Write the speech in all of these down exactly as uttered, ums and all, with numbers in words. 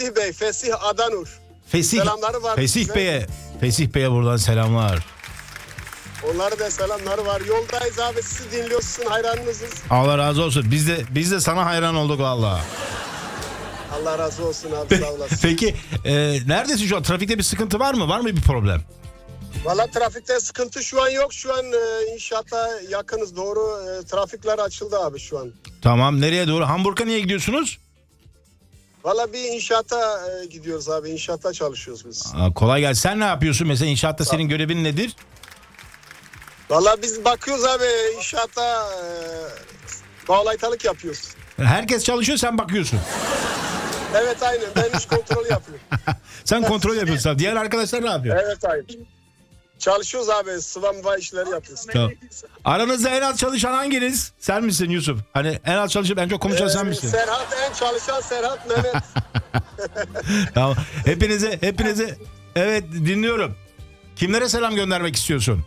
Fesih Bey, Fesih Adanur. Fesih, Selamları var Fesih size. Bey'e, Fesih Bey'e buradan selamlar. Onlara da selamları var. Yoldayız abi, sizi dinliyoruz, sizin hayranınızız. Allah razı olsun. Biz de biz de sana hayran olduk vallahi. Allah razı olsun abi, sağ olasın. Peki e, neredesin şu an? Trafikte bir sıkıntı var mı? Var mı bir problem? Valla trafikte sıkıntı şu an yok. Şu an e, inşaata yakınız, doğru. E, trafikler açıldı abi şu an. Tamam, nereye doğru? Hamburg'a niye gidiyorsunuz? Valla bir inşaata e, gidiyoruz abi. İnşaatta çalışıyoruz biz. Aa, kolay gelsin. Sen ne yapıyorsun? Mesela inşaatta senin görevin nedir? Valla biz bakıyoruz abi inşaata, e, bağlaytalık yapıyoruz. Herkes çalışıyor, sen bakıyorsun. Evet aynen, ben iş kontrolü yapıyorum. Sen kontrol yapıyorsun. Diğer arkadaşlar ne yapıyor? Evet aynen. Çalışıyoruz abi, sıvamva işleri yapıyoruz. Tamam. Aranızda en az çalışan hanginiz? Sen misin Yusuf? Hani en az çalışıp en çok konuşan sen Ee, misin? Serhat, en çalışan Serhat Mehmet. Tamam. Hepinize, hepinize evet dinliyorum. Kimlere selam göndermek istiyorsun?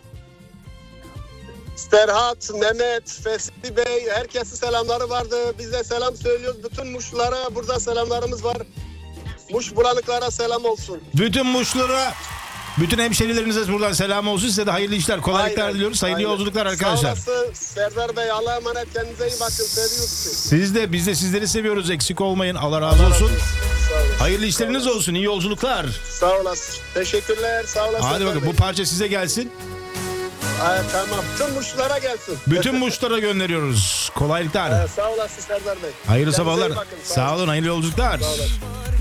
Serhat, Mehmet, Fesih Bey, herkese selamları vardı. Biz de selam söylüyoruz. Bütün Muşlulara burada selamlarımız var. Muş bulanıklara selam olsun. Bütün Muşlulara, bütün hemşerilerinize buradan selam olsun. Size de hayırlı işler, kolaylıklar Aynen, diliyoruz. Hayırlı aynen. yolculuklar arkadaşlar. Sağ olasın Serdar Bey. Allah'a emanet, kendinize iyi bakın. Seviyoruz sizi. Siz de, biz de sizleri seviyoruz. Eksik olmayın. Allah razı olsun. Sağ olasın. Hayırlı işleriniz olsun. İyi yolculuklar. Sağ olasın. Teşekkürler. Sağ olasın. Hadi bakın, Serdar bu Bey. parça size gelsin. Ay, tamam. Tüm Muşlulara gelsin. Bütün Muşlara gönderiyoruz. Kolaylıklar. Ee, sağ olasın Serdar Bey. Hayırlı Kendinize sabahlar. iyi bakın. Sağ olun, hayırlı yolculuklar. Sağ olun.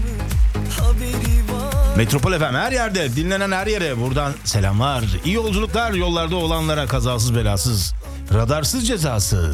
Metropol F M her yerde, dinlenen her yere buradan selamlar. İyi yolculuklar, yollarda olanlara kazasız belasız, radarsız cezasız.